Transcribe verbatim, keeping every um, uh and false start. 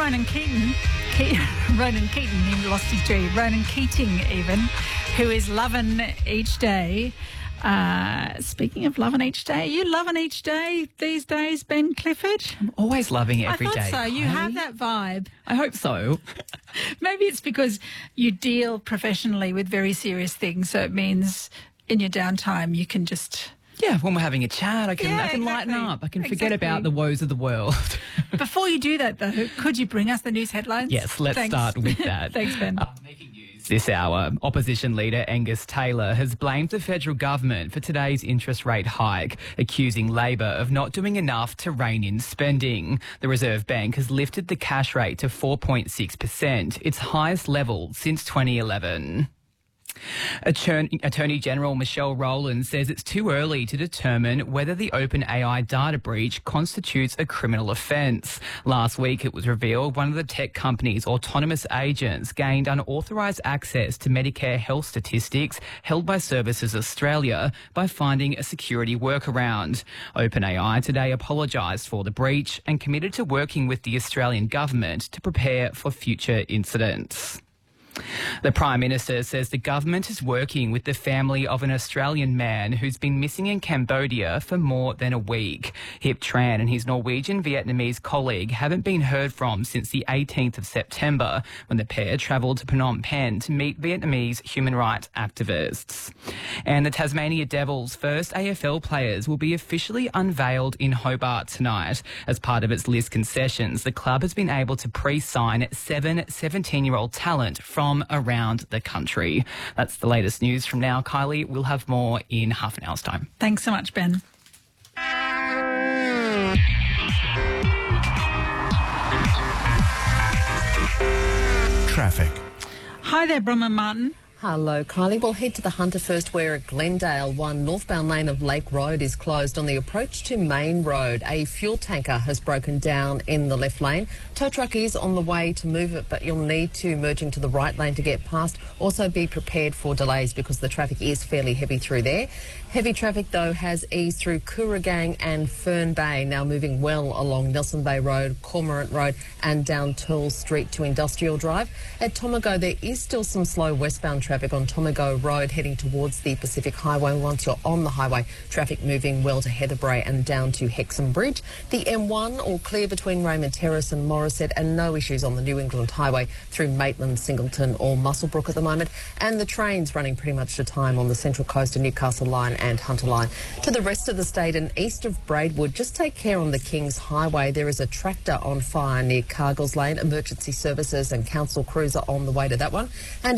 Ronan Keating, Ke- Ronan Keating, he lost his G, Ronan Keating even, who is loving each day. Uh, speaking of loving each day, are you loving each day these days, Ben Clifford? I'm always loving it every I thought day. so. You Kylie. have that vibe. I hope so. Maybe it's because you deal professionally with very serious things, so it means in your downtime you can just... Yeah, when we're having a chat, I can, Yeah, I can lighten exactly. up. I can forget Exactly. about the woes of the world. Before you do that, though, could you bring us the news headlines? Yes, let's Thanks. start with that. Thanks, Ben. Uh, making news this hour, opposition leader Angus Taylor has blamed the federal government for today's interest rate hike, accusing Labor of not doing enough to rein in spending. The Reserve Bank has lifted the cash rate to four point six percent, its highest level since twenty eleven. Attorney, Attorney General Michelle Rowland says it's too early to determine whether the OpenAI data breach constitutes a criminal offence. Last week it was revealed one of the tech company's autonomous agents gained unauthorised access to Medicare health statistics held by Services Australia by finding a security workaround. OpenAI today apologised for the breach and committed to working with the Australian government to prepare for future incidents. The Prime Minister says the government is working with the family of an Australian man who's been missing in Cambodia for more than a week. Hip Tran and his Norwegian-Vietnamese colleague haven't been heard from since the eighteenth of September, when the pair travelled to Phnom Penh to meet Vietnamese human rights activists. And the Tasmania Devils' first A F L players will be officially unveiled in Hobart tonight. As part of its list concessions, the club has been able to pre-sign seven seventeen-year-old talent from From around the country. That's the latest news from now. Kylie, we'll have more in half an hour's time. Thanks so much, Ben. Traffic. Hi there, Brum and Martin. Hello, Kylie. We'll head to the Hunter first, where at Glendale, one northbound lane of Lake Road is closed on the approach to Main Road. A fuel tanker has broken down in the left lane. Tow truck is on the way to move it, but you'll need to merge into the right lane to get past. Also be prepared for delays because the traffic is fairly heavy through there. Heavy traffic, though, has eased through Kooragang and Fern Bay, now moving well along Nelson Bay Road, Cormorant Road and down Toole Street to Industrial Drive. At Tomago, there is still some slow westbound traffic on Tomago Road heading towards the Pacific Highway. Once you're on the highway, traffic moving well to Heatherbrae and down to Hexham Bridge. The M one all clear between Raymond Terrace and Morisset, and no issues on the New England Highway through Maitland, Singleton or Muswellbrook at the moment. And the trains running pretty much to time on the Central Coast and Newcastle Line and Hunter Line. To the rest of the state and east of Braidwood, just take care on the Kings Highway. There is a tractor on fire near Cargill's Lane. Emergency services and council crews are on the way to that one. And